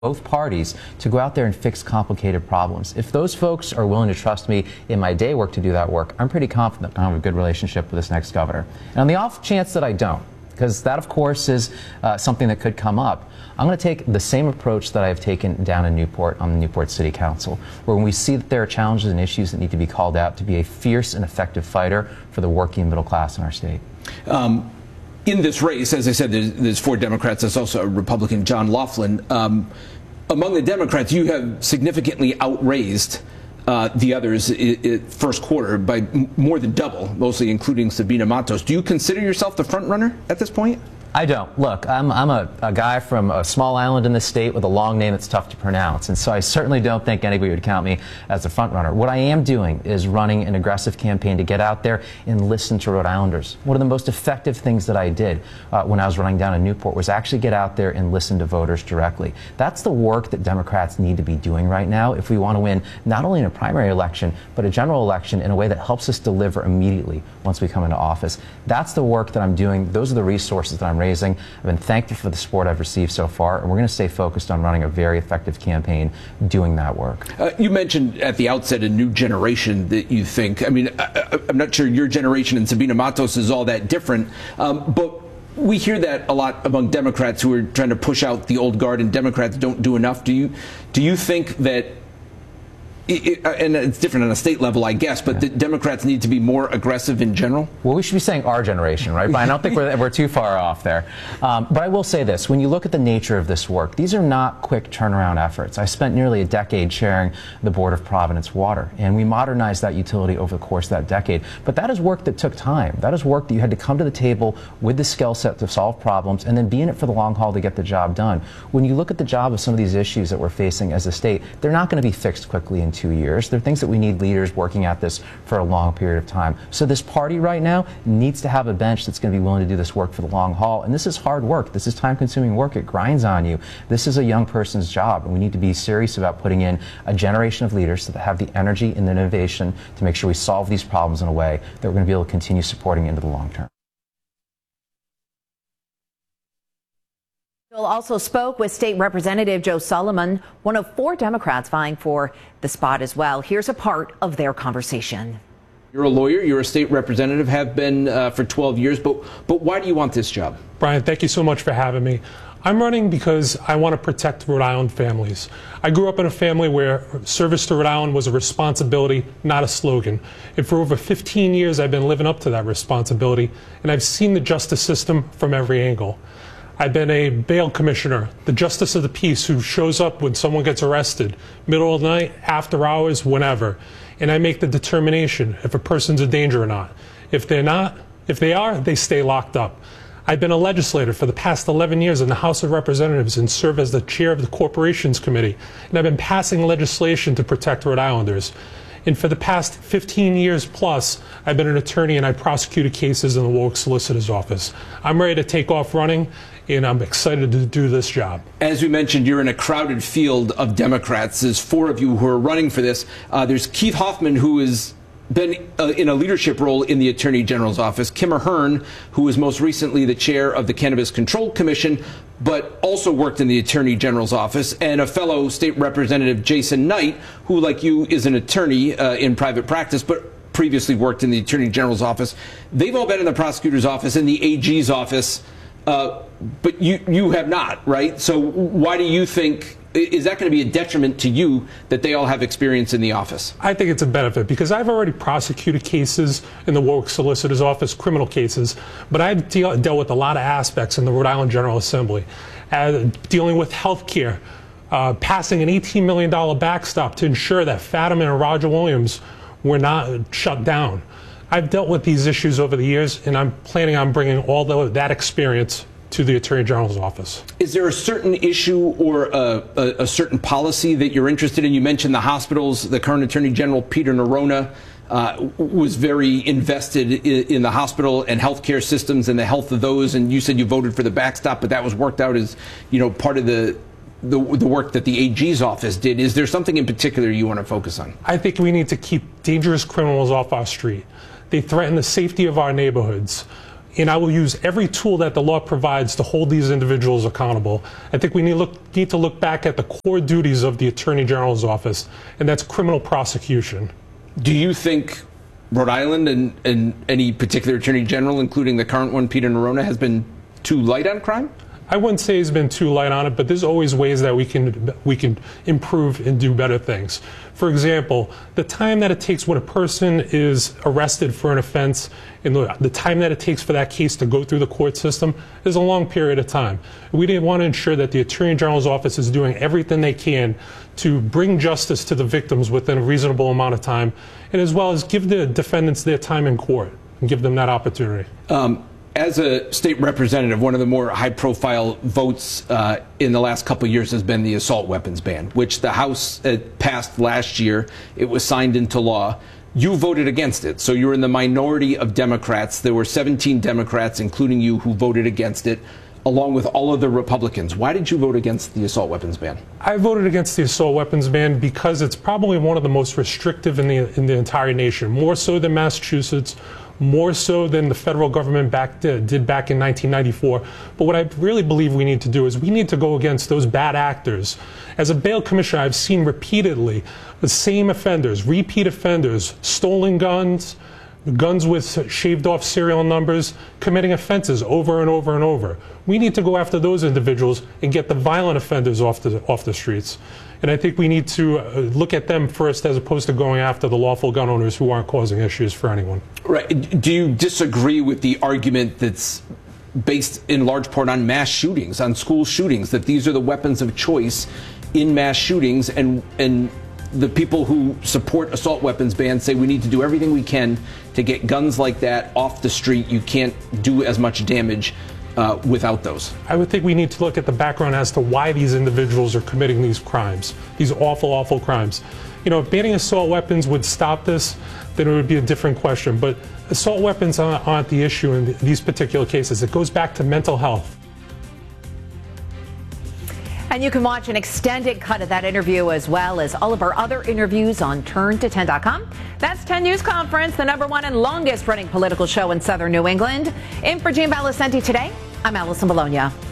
both parties to go out there and fix complicated problems. If those folks are willing to trust me in my day work to do that work, I'm pretty confident I'll have a good relationship with this next governor. And on the off chance that I don't, because that, of course, is something that could come up, I'm going to take the same approach that I have taken down in Newport on the Newport City Council, where when we see that there are challenges and issues that need to be called out, to be a fierce and effective fighter for the working middle class in our state. In this race, as I said, there's 4 Democrats. There's also a Republican, John Laughlin. Among the Democrats, you have significantly outraised the others first quarter by more than double, mostly including Sabina Matos. Do you consider yourself the front runner at this point? I don't. Look, I'm a guy from a small island in the state with a long name that's tough to pronounce, and so I certainly don't think anybody would count me as a front runner. What I am doing is running an aggressive campaign to get out there and listen to Rhode Islanders. One of the most effective things that I did when I was running down in Newport was actually get out there and listen to voters directly. That's the work that Democrats need to be doing right now if we want to win not only in a primary election, but a general election in a way that helps us deliver immediately once we come into office. That's the work that I'm doing. Those are the resources that I'm raising. I've been thankful for the support I've received so far, and we're going to stay focused on running a very effective campaign doing that work. You mentioned at the outset a new generation that you think. I mean, I'm not sure your generation and Sabina Matos is all that different, but we hear that a lot among Democrats who are trying to push out the old guard, and Democrats don't do enough. Do you think that, and it's different on a state level, I guess, but the Democrats need to be more aggressive in general? Well, we should be saying our generation, right? But I don't think we're too far off there. But I will say this. When you look at the nature of this work, these are not quick turnaround efforts. I spent nearly a decade chairing the Board of Providence Water, and we modernized that utility over the course of that decade. But that is work that took time. That is work that you had to come to the table with the skill set to solve problems and then be in it for the long haul to get the job done. When you look at the job of some of these issues that we're facing as a state, they're not going to be fixed quickly in 2 years. They're things that we need leaders working at this for a long period of time. So this party right now needs to have a bench that's going to be willing to do this work for the long haul. And this is hard work. This is time-consuming work. It grinds on you. This is a young person's job, and we need to be serious about putting in a generation of leaders that have the energy and the innovation to make sure we solve these problems in a way that we're going to be able to continue supporting into the long term. Bill also spoke with State Representative Joe Solomon, one of 4 Democrats vying for the spot as well. Here's a part of their conversation. You're a lawyer, you're a state representative, have been for 12 years, but why do you want this job? Brian, thank you so much for having me. I'm running because I want to protect Rhode Island families. I grew up in a family where service to Rhode Island was a responsibility, not a slogan. And for over 15 years, I've been living up to that responsibility, and I've seen the justice system from every angle. I've been a bail commissioner, the justice of the peace who shows up when someone gets arrested, middle of the night, after hours, whenever. And I make the determination if a person's a danger or not. If they are, they stay locked up. I've been a legislator for the past 11 years in the House of Representatives and serve as the chair of the Corporations Committee. And I've been passing legislation to protect Rhode Islanders. And for the past 15 years plus, I've been an attorney and I prosecuted cases in the Warwick Solicitor's Office. I'm ready to take off running, and I'm excited to do this job. As we mentioned, you're in a crowded field of Democrats. There's 4 of you who are running for this. There's Keith Hoffman, who has been in a leadership role in the Attorney General's office, Kim Ahern, who was most recently the chair of the Cannabis Control Commission, but also worked in the Attorney General's office, and a fellow state representative, Jason Knight, who, like you, is an attorney in private practice, but previously worked in the Attorney General's office. They've all been in the prosecutor's office, in the AG's office, but you have not, right? So why do you think, is that going to be a detriment to you that they all have experience in the office? I think it's a benefit because I've already prosecuted cases in the Warwick Solicitor's Office, criminal cases, but I've dealt with a lot of aspects in the Rhode Island General Assembly, dealing with health care, passing an $18 million backstop to ensure that Fatima and Roger Williams were not shut down. I've dealt with these issues over the years, and I'm planning on bringing all that experience to the Attorney General's office. Is there a certain issue or a certain policy that you're interested in? You mentioned the hospitals. The current Attorney General, Peter Nerona, was very invested in the hospital and healthcare systems and the health of those. And you said you voted for the backstop, but that was worked out as, you know, part of the work that the AG's office did. Is there something in particular you want to focus on? I think we need to keep dangerous criminals off our street. They threaten the safety of our neighborhoods. and I will use every tool that the law provides to hold these individuals accountable. I think we need to look back at the core duties of the Attorney General's office, and that's criminal prosecution. Do you think Rhode Island and any particular Attorney General, including the current one, Peter Neronha, has been too light on crime? I wouldn't say he's been too light on it, but there's always ways that we can improve and do better things. For example, the time that it takes when a person is arrested for an offense and the time that it takes for that case to go through the court system is a long period of time. We didn't want to ensure that the Attorney General's office is doing everything they can to bring justice to the victims within a reasonable amount of time, and as well as give the defendants their time in court and give them that opportunity. As a state representative, one of the more high-profile votes in the last couple of years has been the assault weapons ban, which the House passed last year. It was signed into law. You voted against it, so you're in the minority of Democrats. There were 17 Democrats, including you, who voted against it, along with all of the Republicans. Why did you vote against the assault weapons ban? I voted against the assault weapons ban because it's probably one of the most restrictive in the entire nation, more so than Massachusetts, more so than the federal government did back in 1994. But what I really believe we need to do is we need to go against those bad actors. As a bail commissioner, I've seen repeatedly the same offenders, repeat offenders, stolen guns, guns with shaved off serial numbers, committing offenses over and over and over. We need to go after those individuals and get the violent offenders off the streets. And I think we need to look at them first as opposed to going after the lawful gun owners who aren't causing issues for anyone. Right. Do you disagree with the argument that's based in large part on mass shootings, on school shootings, that these are the weapons of choice in mass shootings, and the people who support assault weapons bans say we need to do everything we can to get guns like that off the street? You can't do as much damage without those. I would think we need to look at the background as to why these individuals are committing these crimes, these awful, awful crimes. You know, if banning assault weapons would stop this, then it would be a different question. But assault weapons aren't the issue in these particular cases. It goes back to mental health. And you can watch an extended cut of that interview as well as all of our other interviews on TurnTo10.com. That's 10 News Conference, the #1 and longest running political show in southern New England. In for Jean Valicenti today, I'm Allison Bologna.